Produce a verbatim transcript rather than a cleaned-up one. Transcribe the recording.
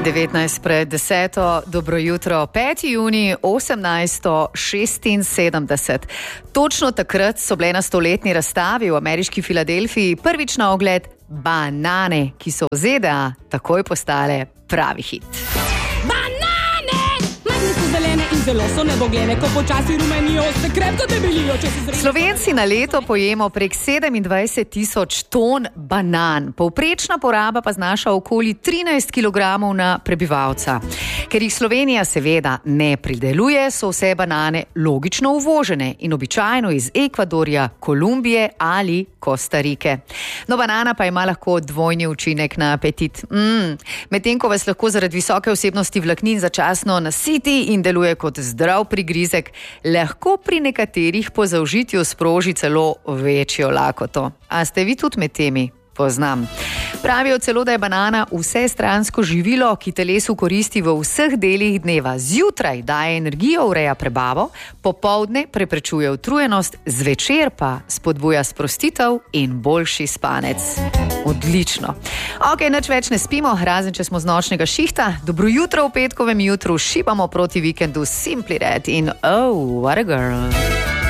devetnajst pred deseto, dobro jutro, peti junij osemnajststo šestinsedemdeset. Točno takrat so bile na stoletni razstavi v ameriški Filadelfiji prvič na ogled banane, ki so v Z D A takoj postale pravi hit. Zelo so neboglene, ko počasi rumenijo, se krepko debelijo, če se zrejmo. Slovenci na leto pojemo prek sedemindvajset tisoč ton banan. Povprečna poraba pa znaša okoli trinajst kilogramov na prebivalca. Ker jih Slovenija seveda ne prideluje, so vse banane logično uvožene in običajno iz Ekvadorja, Kolumbije ali Kostarike. No, banana pa ima lahko dvojni učinek na apetit. Mm. Medtem ko vas lahko zaradi visoke vsebnosti vlaknin začasno nasiti in deluje kot zdrav prigrizek, lahko pri nekaterih po zaužitju sproži celo večjo lakoto. A ste vi tudi med temi? Poznam. Pravijo celo, da je banana vsestransko živilo, ki telesu koristi v vseh delih dneva. Zjutraj daje energijo, ureja prebavo, popoldne preprečuje utrujenost, zvečer pa spodbuja sprostitev in boljši spanec. Odlično. Ok, nič več ne spimo, razen če smo z nočnega šihta. Dobro jutro v petkovem jutru, šibamo proti vikendu Simply Red in Oh, what a girl.